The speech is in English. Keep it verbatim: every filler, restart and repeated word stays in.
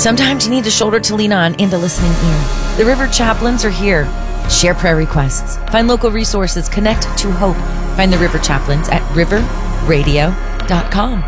Sometimes you need a shoulder to lean on and a listening ear. The River Chaplains are here. Share prayer requests. Find local resources. Connect to hope. Find the River Chaplains at river radio dot com.